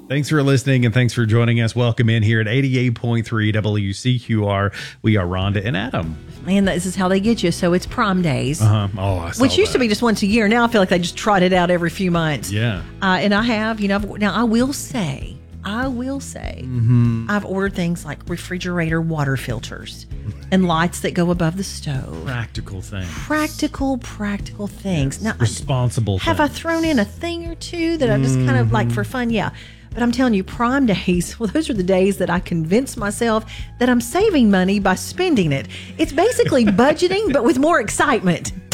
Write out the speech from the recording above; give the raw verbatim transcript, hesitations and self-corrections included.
Thanks for listening and thanks for joining us. Welcome in here at eighty-eight point three W C Q R. We are Rhonda and Adam. Man, this is how they get you. So it's prom days. Uh-huh. Oh, I saw Which used that. to be just once a year. Now I feel like they just trot it out every few months. Yeah. Uh, and I have, you know, now I will say, I will say, mm-hmm. I've ordered things like refrigerator water filters and lights that go above the stove. Practical things. Practical, practical things. Yes. Now, Responsible have things. I thrown in a thing or two that I just kind of like for fun? Yeah. But I'm telling you, prom days, well, those are the days that I convince myself that I'm saving money by spending it. It's basically budgeting, but with more excitement.